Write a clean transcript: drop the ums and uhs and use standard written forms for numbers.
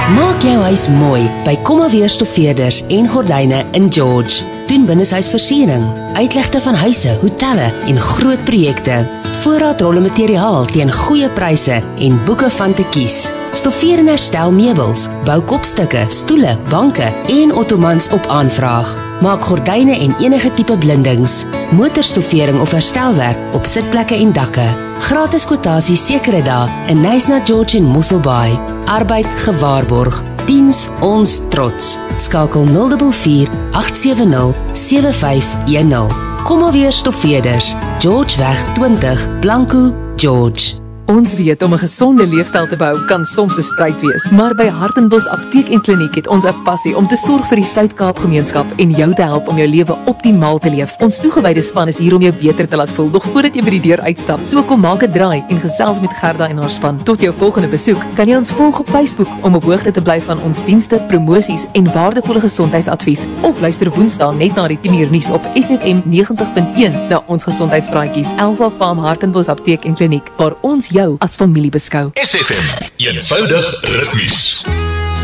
Maak jou huis mooi by Kommaweer Stoffeerders en Gordyne in George. Doen binnenshuisversiering, uitlegte van huise, hotelle en groot projekte. Voorraadrolle materiaal teen goeie pryse en boeke van te kies. Stoffeer en herstel meubels, bou kopstukke, stoele, banke en ottomans op aanvraag. Maak gordyne en enige tipe blindings, motorstoffering of herstelwerk op sitplekke en dakke. Gratis kwotasie sekere dae in Nyasna, George en Mosselbaai. Arbeid gewaarborg. Diens ons trots. Skakel 044 870 7510. Kommaweer Stoffeerders, Georgeweg 20, Blanco, George. Ons weet om 'n gesonde leefstyl te bou kan soms 'n stryd wees, maar by Hartenbos Apteek en Kliniek het ons 'n passie om te sorg vir die Suid-Kaap gemeenskap en jou te help om jou lewe optimaal te leef. Ons toegewyde span is hier om jou beter te laat voel, nog voordat jy by die deur uitstap. So kom maak 'n draai en gesels met Gerda en haar span. Tot jou volgende besoek, kan jy ons volg op Facebook om op hoogte te bly van ons dienste, promosies en waardevolle gesondheidsadvies, of luister Woensdae net na die 10 uur nuus op SFM 90.1 na ons gesondheidspraatjies. Elva Farm Hartenbos Apteek en Kliniek, waar ons jou as familie beskou. SFM, eenvoudig ritmies.